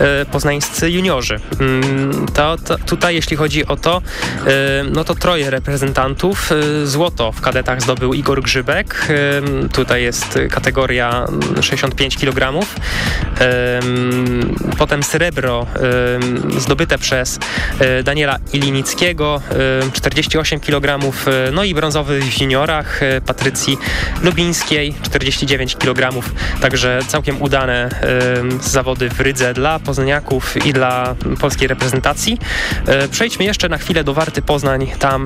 poznańscy juniorzy. Tutaj jeśli chodzi o to, no to troje reprezentantów. Złoto w kadetach zdobył Igor Grzybek. Tutaj jest kategoria 65 kg. Potem srebro zdobyte przez Daniela Ilinickiego, 48 kg. No i brązowy w juniorach Patrycji Lubińskiej, 49 kg. Także całkiem udane zawody w Rydze dla poznaniaków i dla polskiej reprezentacji. Przejdźmy jeszcze na chwilę do Warty Poznań. Tam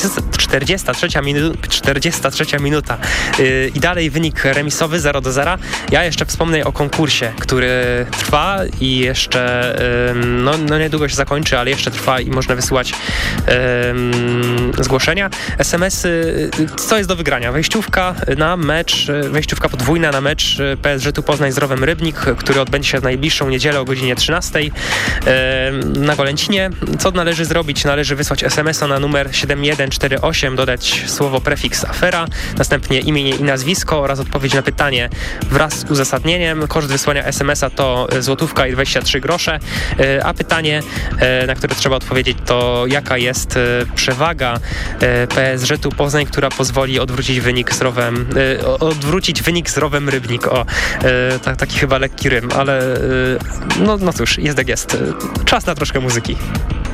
43 minuta i dalej wynik remisowy 0-0. Ja jeszcze wspomnę o konkursie, który trwa i jeszcze no niedługo się zakończy, ale jeszcze trwa i można wysyłać zgłoszenia. SMS-y, co jest do wygrania? Wejściówka podwójna na mecz PSŻ-tu Poznań z Rowem Rybnik, który odbędzie się w najbliższą niedzielę o godzinie 13 na Golęcinie. Co należy zrobić? Należy wysłać SMS-a na numer 7148, dodać słowo prefiks afera, następnie imię i nazwisko oraz odpowiedź na pytanie wraz z uzasadnieniem. Koszt wysłania SMS-a to złotówka i 23 grosze, a pytanie, na które trzeba odpowiedzieć, to jaka jest przewaga PSŻ-tu Poznań, która pozwoli odwrócić wynik z Rowem Rybnik. Taki chyba lekki rym, ale no cóż, jest jak jest. Czas na troszkę muzyki.